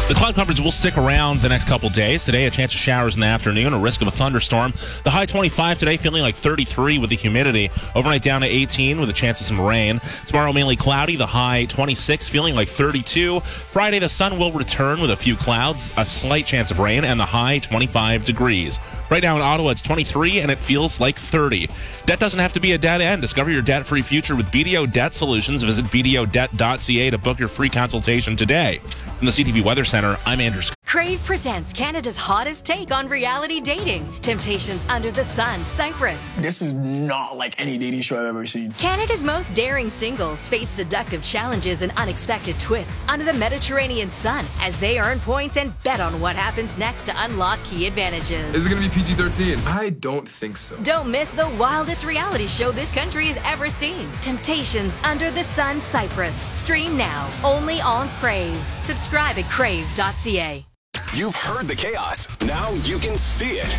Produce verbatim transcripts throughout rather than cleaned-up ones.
The cloud coverage will stick around the next couple days. Today, a chance of showers in the afternoon, a risk of a thunderstorm. The high twenty-five today, feeling like thirty-three with the humidity. Overnight down to eighteen with a chance of some rain. Tomorrow, mainly cloudy. The high twenty-six, feeling like thirty-two. Friday, the sun will return with a few clouds, a slight chance of rain, and the high twenty-five degrees. Right now in Ottawa, it's twenty-three, and it feels like thirty. Debt doesn't have to be a dead end. Discover your debt-free future with B D O Debt Solutions. Visit b d o debt dot c a to book your free consultation today. From the C T V Weather Center, I'm Andrew Scott. Crave presents Canada's hottest take on reality dating. Temptations Under the Sun, Cyprus. This is not like any dating show I've ever seen. Canada's most daring singles face seductive challenges and unexpected twists under the Mediterranean sun as they earn points and bet on what happens next to unlock key advantages. Is it going to be P G thirteen? I don't think so. Don't miss the wildest reality show this country has ever seen. Temptations Under the Sun, Cyprus. Stream now, only on Crave. Subscribe at crave dot c a. You've heard the chaos. Now you can see it.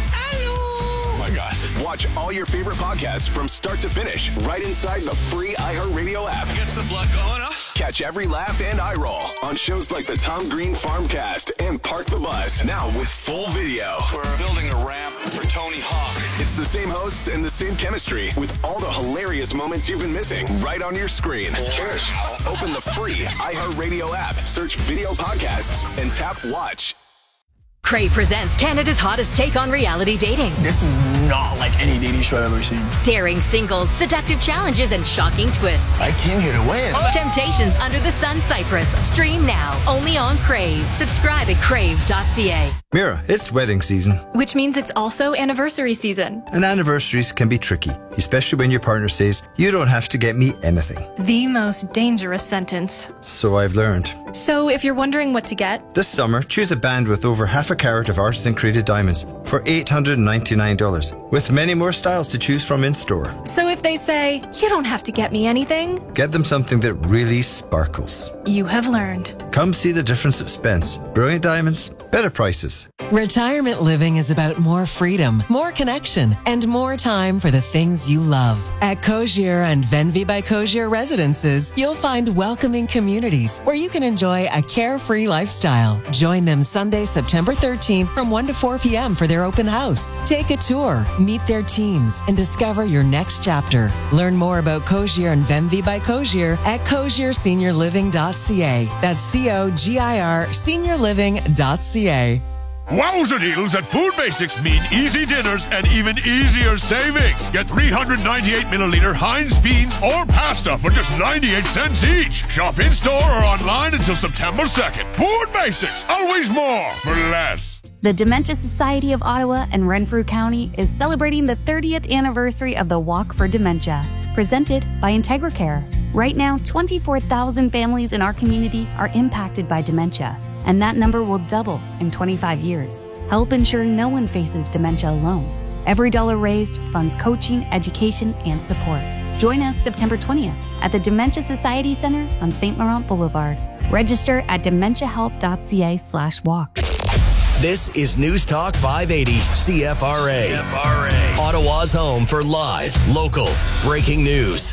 Oh my gosh. Watch all your favorite podcasts from start to finish right inside the free iHeartRadio app. Gets the blood going, huh? Catch every laugh and eye roll on shows like the Tom Green Farmcast and Park the Bus. Now with full video. We're building a ramp for Tony Hawk. It's the same hosts and the same chemistry with all the hilarious moments you've been missing right on your screen. Cheers. Open the free iHeartRadio app, search video podcasts, and tap watch. Crave presents Canada's hottest take on reality dating. This is not like any dating show I've ever seen. Daring singles, seductive challenges, and shocking twists. I came here to win. Temptations Under the Sun, Cyprus. Stream now, only on Crave. Subscribe at crave dot c a. Mira, it's wedding season. Which means it's also anniversary season. And anniversaries can be tricky, especially when your partner says, you don't have to get me anything. The most dangerous sentence. So I've learned. So if you're wondering what to get, this summer, choose a band with over half a carat of artisan created diamonds for eight hundred ninety-nine dollars, with many more styles to choose from in store. So if they say, you don't have to get me anything, get them something that really sparkles. You have learned. Come see the difference at Spence. Brilliant diamonds, better prices. Retirement living is about more freedom, more connection, and more time for the things you love. At Cogier and Venvi by Cogier Residences, you'll find welcoming communities where you can enjoy a carefree lifestyle. Join them Sunday, September thirteenth from one to four p.m. for their open house. Take a tour, meet their teams, and discover your next chapter. Learn more about Cogier and Venvi by Cogier at cogier senior living dot c a. That's C O G I R senior living dot c a. Wowza deals at Food Basics mean easy dinners and even easier savings. Get three hundred ninety-eight milliliter Heinz beans or pasta for just ninety-eight cents each. Shop in-store or online until September second. Food Basics, always more for less. The Dementia Society of Ottawa and Renfrew County is celebrating the thirtieth anniversary of the Walk for Dementia, presented by IntegraCare. Right now, twenty-four thousand families in our community are impacted by dementia, and that number will double in twenty-five years. Help ensure no one faces dementia alone. Every dollar raised funds coaching, education, and support. Join us September twentieth at the Dementia Society Center on Saint Laurent Boulevard. Register at dementia help dot c a slash walk. This is News Talk five eighty C F R A. C F R A. Ottawa's home for live, local, breaking news.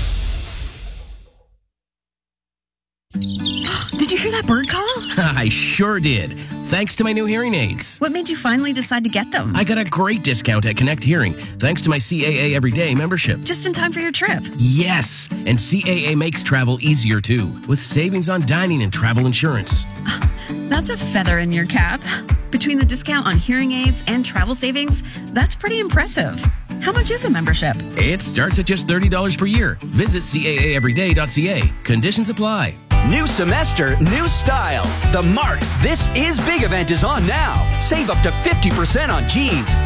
Did you hear that bird call? I sure did. Thanks to my new hearing aids. What made you finally decide to get them? I got a great discount at Connect Hearing, thanks to my C A A Everyday membership. Just in time for your trip. Yes, and C A A makes travel easier too, with savings on dining and travel insurance. That's a feather in your cap. Between the discount on hearing aids and travel savings, that's pretty impressive. How much is a membership? It starts at just thirty dollars per year. Visit C A A everyday dot c a. Conditions apply. New semester, new style. The Marks This Is Big event is on now. Save up to fifty percent on jeans,